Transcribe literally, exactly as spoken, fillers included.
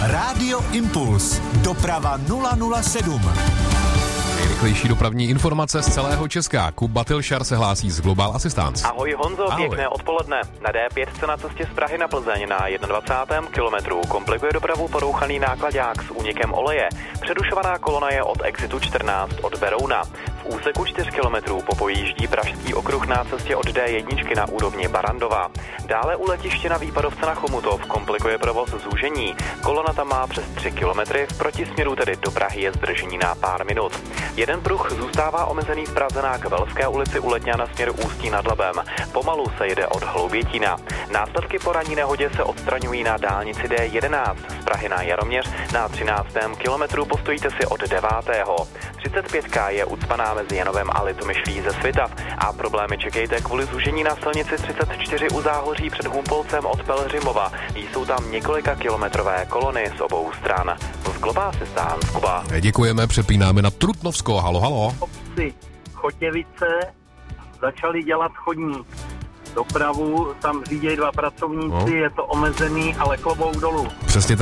Rádio Impuls. Doprava nula nula sedm. Nejrychlejší dopravní informace z celého Česka. Kuba Tilšar se hlásí z Global Assistance. Ahoj Honzo, Ahoj. Pěkné odpoledne. Na D pět na cestě z Prahy na Plzeň na dvacátém prvním kilometru komplikuje dopravu porouchaný náklaďák s únikem oleje. Přerušovaná kolona je od exitu čtrnáct od Berouna. V úseku čtyři kilometrů popojíždí Pražský okruh na cestě od D jedna na úrovni Barandova. Dále u letiště na Výpadovce na Chomutov komplikuje provoz zúžení. Kolona tam má přes tři kilometry, v protisměru tedy do Prahy je zdržení na pár minut. Jeden pruh zůstává omezený v Praze na Kvelské ulici u Letňa na směru Ústí nad Labem. Pomalu se jede od Hloubětína. Následky po ranní nehodě se odstraňují na dálnici D jedenáct z Prahy na Jaroměř. Na třináctém kilometru postojíte si od devátého třicet pět je ucpaná mezi Janovem a Litomyšlí ze Svitav a problémy čekejte kvůli zúžení na silnici třicet čtyři u Záhoří před Humpolcem od Pelhřimova. Jsou tam několika kilometrové kolony z obou stran. Z Global Assistance, Kuba. Děkujeme, přepínáme na Trutnovsko. Halo, halo. Obci Chotěvice začali dělat chodník. Dopravu tam řídí dva pracovníci, no. Je to omezený, ale klobouk dolů. Přesně